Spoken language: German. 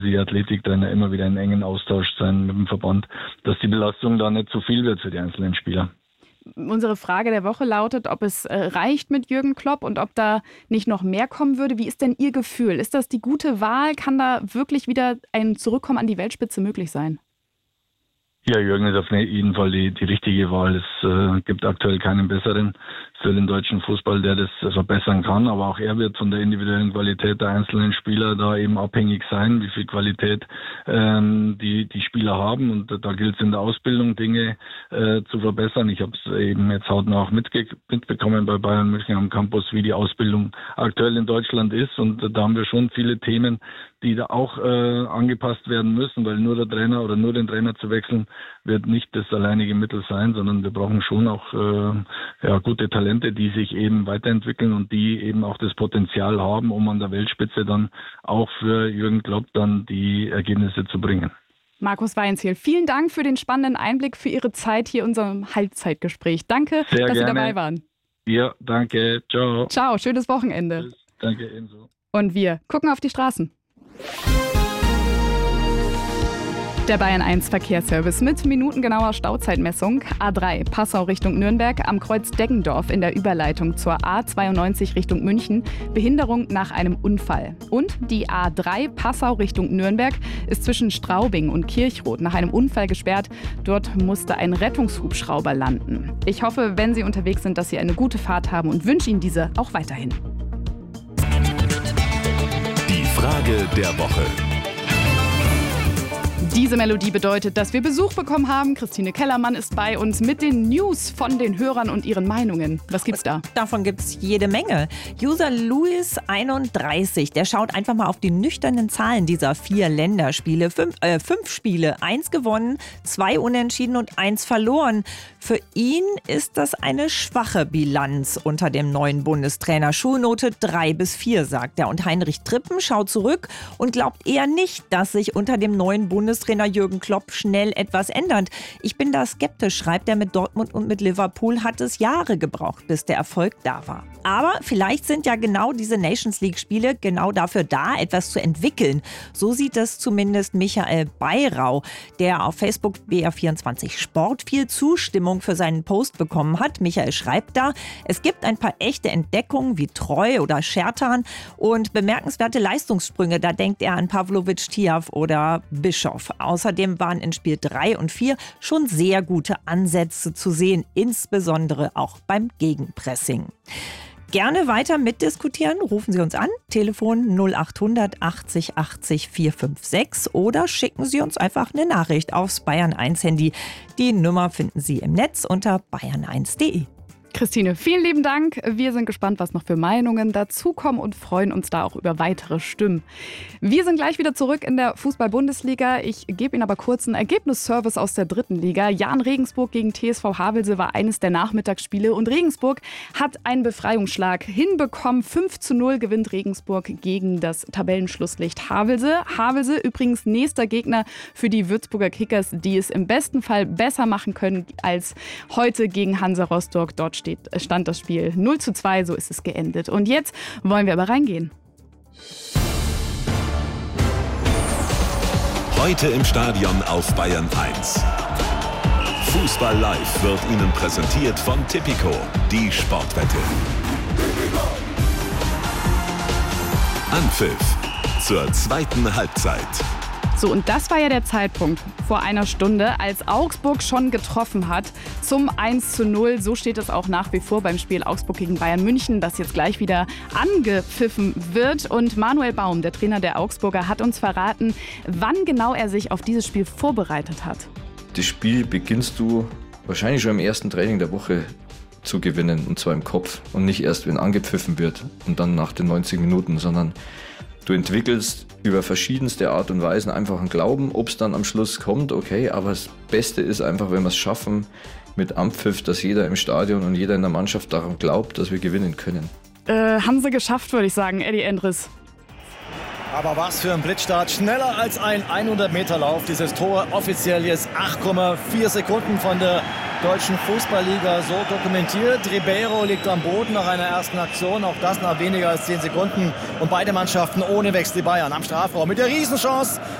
die Athletiktrainer immer wieder in engen Austausch sein mit dem Verband, dass die Belastung da nicht zu viel wird für die einzelnen Spieler. Unsere Frage der Woche lautet, ob es reicht mit Jürgen Klopp und ob da nicht noch mehr kommen würde. Wie ist denn Ihr Gefühl? Ist das die gute Wahl? Kann da wirklich wieder ein Zurückkommen an die Weltspitze möglich sein? Ja, Jürgen ist auf jeden Fall die richtige Wahl. Es gibt aktuell keinen besseren für den deutschen Fußball, der das verbessern kann. Aber auch er wird von der individuellen Qualität der einzelnen Spieler da eben abhängig sein, wie viel Qualität die Spieler haben. Und da gilt es in der Ausbildung, Dinge zu verbessern. Ich habe es eben jetzt hautnah auch mitbekommen bei Bayern München am Campus, wie die Ausbildung aktuell in Deutschland ist. Und da haben wir schon viele Themen, die da auch angepasst werden müssen, weil nur der Trainer oder nur den Trainer zu wechseln, wird nicht das alleinige Mittel sein, sondern wir brauchen schon auch gute Talente, die sich eben weiterentwickeln und die eben auch das Potenzial haben, um an der Weltspitze dann auch für Jürgen Klopp dann die Ergebnisse zu bringen. Markus Weinzierl, vielen Dank für den spannenden Einblick, für Ihre Zeit hier in unserem Halbzeitgespräch. Danke, sehr dass gerne. Sie dabei waren. Ja, danke. Ciao. Ciao, schönes Wochenende. Tschüss. Danke, ebenso. Und wir gucken auf die Straßen. Der Bayern 1 Verkehrsservice mit minutengenauer Stauzeitmessung. A3 Passau Richtung Nürnberg am Kreuz Deggendorf in der Überleitung zur A92 Richtung München. Behinderung nach einem Unfall. Und die A3 Passau Richtung Nürnberg ist zwischen Straubing und Kirchroth nach einem Unfall gesperrt. Dort musste ein Rettungshubschrauber landen. Ich hoffe, wenn Sie unterwegs sind, dass Sie eine gute Fahrt haben und wünsche Ihnen diese auch weiterhin. Die Frage der Woche. Diese Melodie bedeutet, dass wir Besuch bekommen haben. Christine Kellermann ist bei uns mit den News von den Hörern und ihren Meinungen. Was gibt's da? Davon gibt's jede Menge. User Louis31, der schaut einfach mal auf die nüchternen Zahlen dieser 4 Länderspiele. 5 Spiele, 1 gewonnen, 2 unentschieden und 1 verloren. Für ihn ist das eine schwache Bilanz unter dem neuen Bundestrainer. Schulnote 3-4, sagt er. Und Heinrich Trippen schaut zurück und glaubt eher nicht, dass sich unter dem neuen Bundestrainer Jürgen Klopp schnell etwas ändert. Ich bin da skeptisch, schreibt er. Mit Dortmund und mit Liverpool hat es Jahre gebraucht, bis der Erfolg da war. Aber vielleicht sind ja genau diese Nations League-Spiele genau dafür da, etwas zu entwickeln. So sieht es zumindest Michael Bayrau, der auf Facebook BR24 Sport viel Zustimmung für seinen Post bekommen hat. Michael schreibt da, es gibt ein paar echte Entdeckungen wie Treu oder Schertan und bemerkenswerte Leistungssprünge. Da denkt er an Pavlovic, Tiav oder Bischof. Außerdem waren in Spiel 3 und 4 schon sehr gute Ansätze zu sehen, insbesondere auch beim Gegenpressing. Gerne weiter mitdiskutieren, rufen Sie uns an, Telefon 0800 80 80 456 oder schicken Sie uns einfach eine Nachricht aufs Bayern 1 Handy. Die Nummer finden Sie im Netz unter bayern1.de. Christine, vielen lieben Dank. Wir sind gespannt, was noch für Meinungen dazukommen und freuen uns da auch über weitere Stimmen. Wir sind gleich wieder zurück in der Fußball-Bundesliga. Ich gebe Ihnen aber kurz einen Ergebnisservice aus der 3. Liga. Jahn Regensburg gegen TSV Havelse war eines der Nachmittagsspiele und Regensburg hat einen Befreiungsschlag hinbekommen. 5:0 gewinnt Regensburg gegen das Tabellenschlusslicht Havelse. Havelse übrigens nächster Gegner für die Würzburger Kickers, die es im besten Fall besser machen können als heute gegen Hansa Rostock. Dort stand das Spiel 0:2, so ist es geendet. Und jetzt wollen wir aber reingehen. Heute im Stadion auf Bayern 1. Fußball Live wird Ihnen präsentiert von Tipico, die Sportwette. Anpfiff zur 2. Halbzeit. So, und das war ja der Zeitpunkt vor einer Stunde, als Augsburg schon getroffen hat zum 1:0. So steht es auch nach wie vor beim Spiel Augsburg gegen Bayern München, das jetzt gleich wieder angepfiffen wird. Und Manuel Baum, der Trainer der Augsburger, hat uns verraten, wann genau er sich auf dieses Spiel vorbereitet hat. Das Spiel beginnst du wahrscheinlich schon im ersten Training der Woche zu gewinnen, und zwar im Kopf und nicht erst, wenn angepfiffen wird und dann nach den 90 Minuten, sondern du entwickelst über verschiedenste Art und Weisen einfach einen Glauben. Ob es dann am Schluss kommt, okay, aber das Beste ist einfach, wenn wir es schaffen mit Anpfiff, dass jeder im Stadion und jeder in der Mannschaft daran glaubt, dass wir gewinnen können. Haben sie geschafft, würde ich sagen, Eddie Endres. Aber was für ein Blitzstart. Schneller als ein 100-Meter-Lauf. Dieses Tor offiziell jetzt 8,4 Sekunden von der deutschen Fußballliga so dokumentiert. Ribeiro liegt am Boden nach einer ersten Aktion, auch das nach weniger als 10 Sekunden. Und beide Mannschaften ohne Wechsel. Die Bayern am Strafraum mit der Riesenchance.